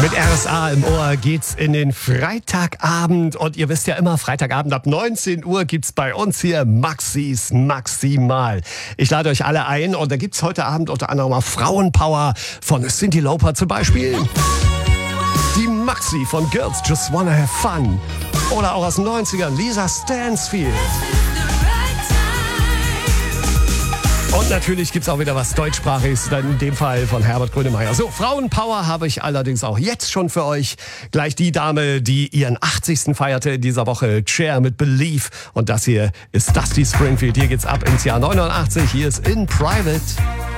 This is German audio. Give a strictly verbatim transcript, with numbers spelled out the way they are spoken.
Mit R S A im Ohr geht's in den Freitagabend. Und ihr wisst ja immer, Freitagabend ab neunzehn Uhr gibt's bei uns hier Maxis Maximal. Ich lade euch alle ein und da gibt's heute Abend unter anderem mal Frauenpower von Cyndi Lauper zum Beispiel. Die Maxi von Girls Just Wanna Have Fun. Oder auch aus den neunzigern Lisa Stansfield. Und natürlich gibt's auch wieder was Deutschsprachiges, dann in dem Fall von Herbert Grönemeyer. So, Frauenpower habe ich allerdings auch jetzt schon für euch. Gleich die Dame, die ihren achtzigsten feierte in dieser Woche, Cher mit Believe. Und das hier ist Dusty Springfield. Hier geht's ab ins Jahr neunundachtzig. Hier ist In Private.